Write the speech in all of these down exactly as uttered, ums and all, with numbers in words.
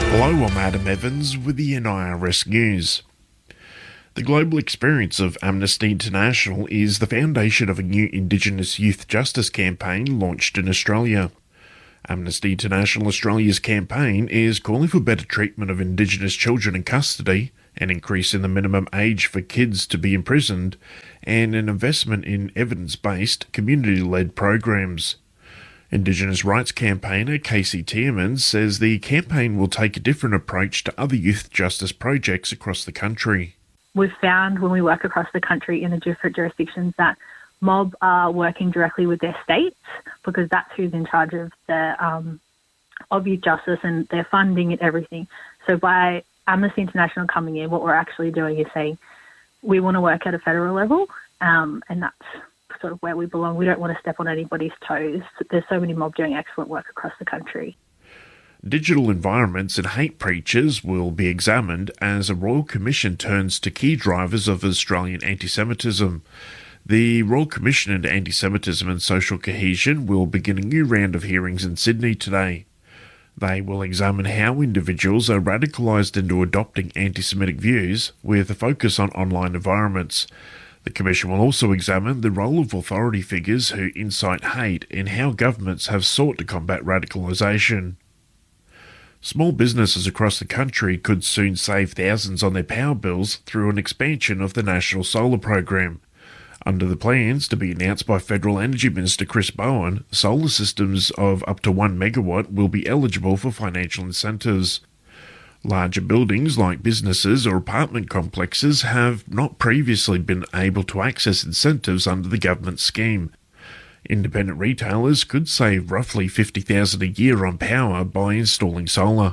Hello, I'm Adam Evans with the N I R S News. The global experience of Amnesty International is the foundation of a new Indigenous youth justice campaign launched in Australia. Amnesty International Australia's campaign is calling for better treatment of Indigenous children in custody, an increase in the minimum age for kids to be imprisoned, and an investment in evidence-based, community-led programs. Indigenous rights campaigner Casey Tierman says the campaign will take a different approach to other youth justice projects across the country. We've found when we work across the country in the different jurisdictions that mob are working directly with their states because that's who's in charge of the um, of youth justice and their funding and everything. So by Amnesty International coming in, what we're actually doing is saying we want to work at a federal level, um, and that's sort of where we belong. We don't want to step on anybody's toes. There's so many mob doing excellent work across the country. Digital environments and hate preachers will be examined as a Royal Commission turns to key drivers of Australian anti-Semitism. The Royal Commission into Anti-Semitism and Social Cohesion will begin a new round of hearings in Sydney today. They will examine how individuals are radicalised into adopting anti-Semitic views with a focus on online environments. The Commission will also examine the role of authority figures who incite hate and how governments have sought to combat radicalisation. Small businesses across the country could soon save thousands on their power bills through an expansion of the National Solar Program. Under the plans to be announced by Federal Energy Minister Chris Bowen, solar systems of up to one megawatt will be eligible for financial incentives. Larger buildings like businesses or apartment complexes have not previously been able to access incentives under the government scheme. Independent retailers could save roughly fifty thousand dollars a year on power by installing solar.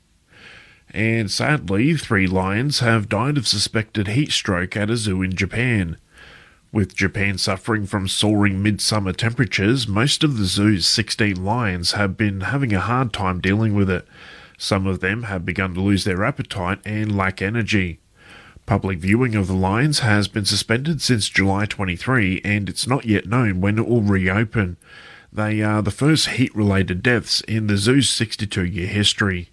And sadly, three lions have died of suspected heat stroke at a zoo in Japan. With Japan suffering from soaring midsummer temperatures, most of the zoo's sixteen lions have been having a hard time dealing with it. Some of them have begun to lose their appetite and lack energy. Public viewing of the lions has been suspended since July twenty-third, and it's not yet known when it will reopen. They are the first heat-related deaths in the zoo's sixty-two-year history.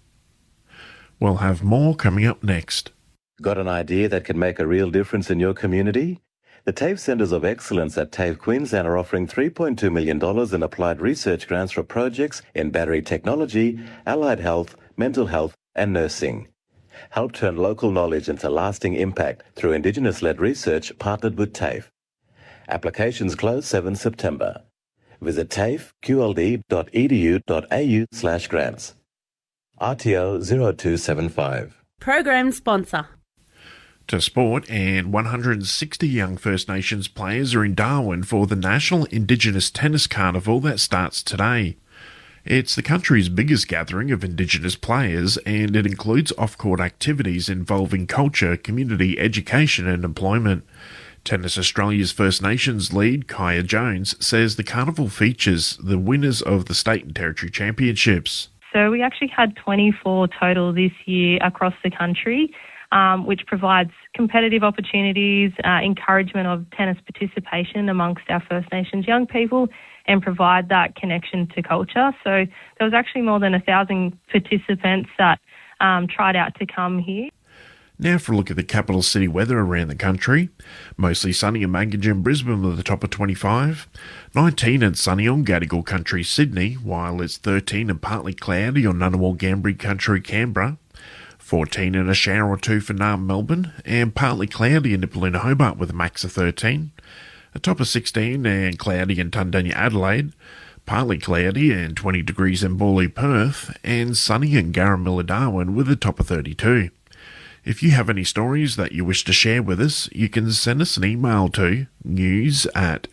We'll have more coming up next. Got an idea that can make a real difference in your community? The TAFE Centres of Excellence at TAFE Queensland are offering three point two million dollars in applied research grants for projects in battery technology, allied health, mental health and nursing. Help turn local knowledge into lasting impact through Indigenous-led research partnered with TAFE. Applications close seventh September. Visit tafe q l d dot e d u dot a u slash grants. R T O zero two seven five. Program sponsor. To sport, and one hundred sixty young First Nations players are in Darwin for the National Indigenous Tennis Carnival that starts today. It's the country's biggest gathering of Indigenous players, and it includes off-court activities involving culture, community, education and employment. Tennis Australia's First Nations lead, Kaya Jones, says the carnival features the winners of the state and territory championships. So we actually had twenty-four total this year across the country, um, which provides competitive opportunities, uh, encouragement of tennis participation amongst our First Nations young people, and provide that connection to culture. So there was actually more than a thousand participants that um, tried out to come here. Now for a look at the capital city weather around the country. Mostly sunny in Mangaja and Brisbane with a top of twenty-five. nineteen and sunny on Gadigal Country, Sydney, while it's thirteen and partly cloudy on Ngunnawal Gambri Country, Canberra. fourteen and a shower or two for Naarm, Melbourne, and partly cloudy in Nipaluna, Hobart with a max of thirteen. A top of sixteen and cloudy in Tundunya, Adelaide, partly cloudy and twenty degrees in Borley, Perth, and sunny in Garramilla, Darwin with a top of thirty-two. If you have any stories that you wish to share with us, you can send us an email to news at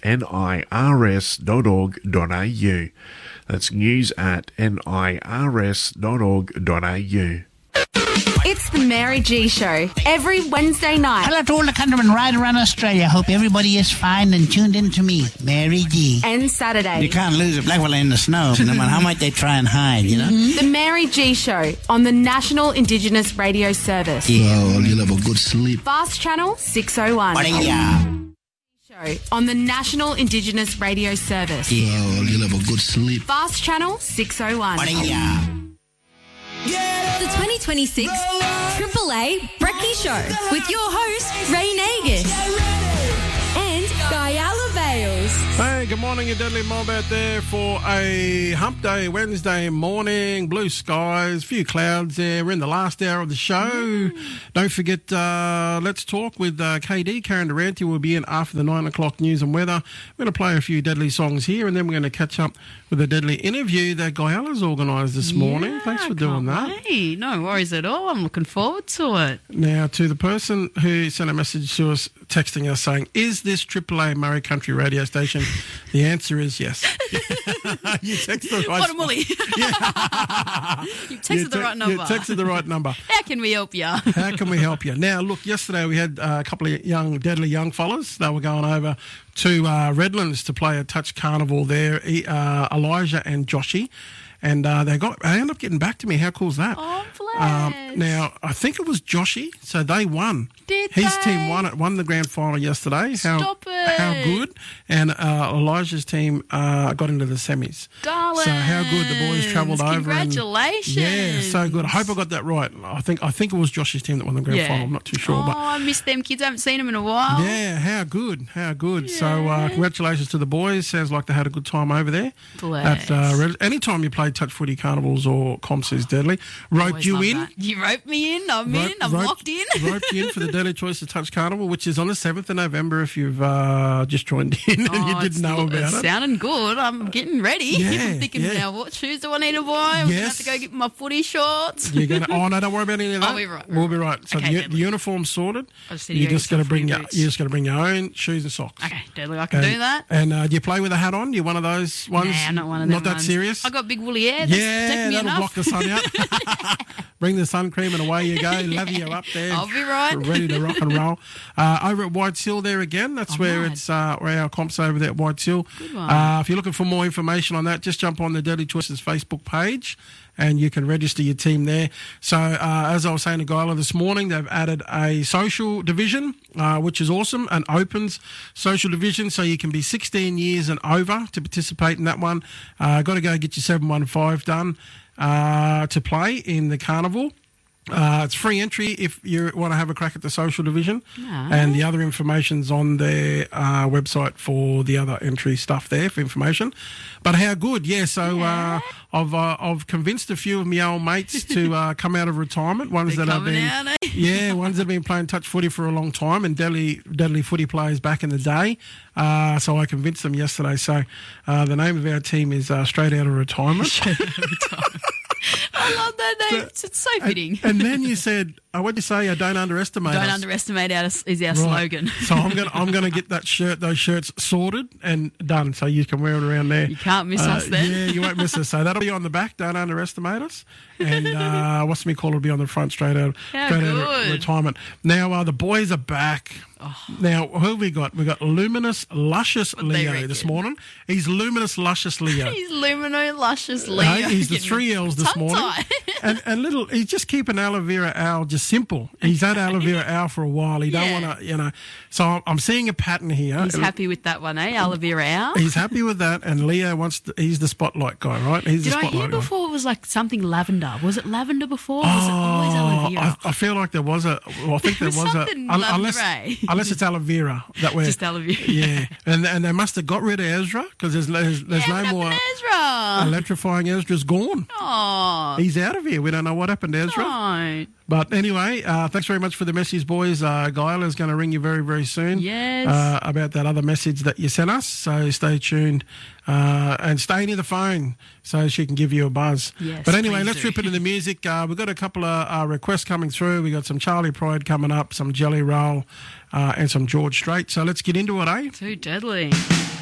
nirs dot org dot a u. That's news at nirs dot org dot a u. It's the Mary G Show, every Wednesday night. Hello to all the countrymen right around Australia. Hope everybody is fine and tuned in to me, Mary G. And Saturday. You can't lose a black fella in the snow, no matter how much they try and hide, you know? Mm-hmm. The Mary G Show on the National Indigenous Radio Service. Yeah. Oh, you'll have a good sleep. Fast Channel six oh one. Show on the National Indigenous Radio Service. Yeah. Oh, you'll have a good sleep. Fast Channel six oh one. Yeah. The twenty twenty-six, Triple A Brekkie Show with your host, Ray Nagus and Guyala Bales. Hey, good morning, you deadly mob out there for a hump day Wednesday morning. Blue skies, few clouds there. We're in the last hour of the show. Mm. Don't forget, uh, let's talk with uh, K D. Karen Durante will be in after the nine o'clock news and weather. We're going to play a few deadly songs here, and then we're going to catch up with a deadly interview that Guyala's organised this yeah, morning. Thanks for doing that. Wait. No worries at all. I'm looking forward to it. Now, to the person who sent a message to us, texting us saying, is this Triple A Murray Country radio station? The answer is yes. You texted the right What a mully. Yeah. You texted you te- the right number. You texted the right number. How can we help you? How can we help you? Now, look, yesterday we had uh, a couple of young, deadly young fellas. They were going over to uh, Redlands to play a touch carnival there, uh, Elijah and Joshy. And uh, they got. They ended up getting back to me. How cool is that? Oh, bless. Um, now, I think it was Joshy, so they won. Did His they? team won it. Won the grand final yesterday. How, Stop it. How good. And uh, Elijah's team uh, got into the semis. Darling. So how good the boys travelled over. Congratulations. And, yeah, so good. I hope I got that right. I think I think it was Joshy's team that won the grand Yeah. final. I'm not too sure. Oh, but I miss them kids. I haven't seen them in a while. yeah, how good. How good. Yeah. So uh, congratulations to the boys. Sounds like they had a good time over there. Bless. At, uh, Red- anytime you play touch footy carnivals or comps is deadly. Roped Always you love in. that. You roped me in. I'm Rope- in. I'm rope- locked in. Roped you in for the Deadly Choice of Touch Carnival, which is on the seventh of November if you've uh, just joined in and Oh, you didn't it's know lo- about it's it. sounding good. I'm getting ready. Yeah, I'm thinking, yeah. now what shoes do I need to buy? I'm going to have Yes. to go get my footy shorts. You're gonna. Oh no! Don't worry about any of that. I'll be right, We'll be right. So Okay, the, deadly. the uniform's sorted. I just need to You go just get got to some bring footy your. boots. You just got to bring your own shoes and socks. Okay, deadly. I can And, do that. And uh, do you play with a hat on? You're one of those ones. Nah, I'm not one of them Not that ones. serious. I got big woolly hair. That's Yeah, protect me that'll enough. block the sun out. Bring the sun cream and away you go. Lather you up there. I'll be right. Ready to rock and roll. Uh, over at Whites Hill there again. That's Oh, where right. it's uh, where our comp's over there at Whites Hill. Good one. Uh, if you're looking for more information on that, just jump on the Deadly Choices Facebook page and you can register your team there. So uh, as I was saying to Guyla this morning, they've added a social division, uh, which is awesome, an opens social division, so you can be sixteen years and over to participate in that one. Uh, got to go get your seven one five done uh, to play in the carnival. Uh, it's free entry if you want to have a crack at the social division, No. and the other information's on their uh, website for the other entry stuff there for information. But how good, yeah. So Yeah. Uh, I've uh, I've convinced a few of my old mates to uh, come out of retirement. Ones They're that have coming been, out, eh? yeah, ones that have been playing touch footy for a long time and deadly deadly footy players back in the day. Uh, so I convinced them yesterday. So uh, the name of our team is uh, Straight Out of Retirement. I love that name. It's, it's so fitting. And, and then you said, oh, what'd you say? I don't underestimate Don't us. underestimate us is our Right. slogan. So I'm gonna I'm gonna get that shirt, those shirts sorted and done, so you can wear it around there. You can't miss Uh, us then. Yeah, you won't miss us. So that'll be on the back. Don't underestimate us. And uh, what's me call will be on the front, straight out, How straight out of good. retirement. Now uh, the boys are back. Oh. Now who have we got? We got Luminous Luscious they Leo reckon? this morning. He's Luminous Luscious Leo. He's Lumino Luscious Leo. Hey, he's the Getting three L's this morning. tongue-tied. And, and little, he's just keeping aloe vera owl just simple. He's had aloe vera owl for a while. He don't Yeah. want to, you know. So I'm- I'm seeing a pattern here. He's happy with that one, eh? Aloe vera owl. He's happy with that, and Leo wants. To, he's the spotlight guy, right? He's Did the I hear spotlight guy. before it was like something lavender? Was it lavender before? Or was it always aloe Oh, vera? I, I feel like there was a. Well, I think there was a. Something un- unless, lavender. unless it's aloe vera that way. Just aloe vera. Yeah, and and they must have got rid of Ezra because there's there's, there's yeah, no what more. happened to Ezra? Electrifying Ezra's gone. Oh, He's out of here. We don't know what happened to Ezra. don't. But anyway, uh, thanks very much for the message, boys. Uh, Guyla is going to ring you very, very soon. Yes. Uh, about that other message that you sent us. So stay tuned uh, and stay near the phone so she can give you a buzz. Yes, but anyway, please let's do. rip into the music. Uh, we've got a couple of uh, requests coming through. We got some Charlie Pride coming up, some Jelly Roll, uh, and some George Strait. So let's get into it, eh? Too deadly.